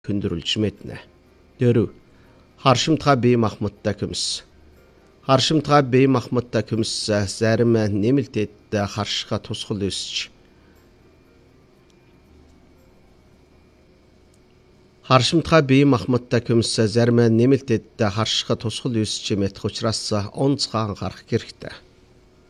хүндрүүлж мэднэ. 4. Харшимтгай бие махбодтой күмс. Харшимтгай бие махбодтой күмс зарим нэмэлтэд харшихаа тусгал өсч Харшимтгай бие махбодтой күмс зарим нэмэлтэд харшихаа тусгал өсч мэдэх учраас онцгой анхаарах хэрэгтэй.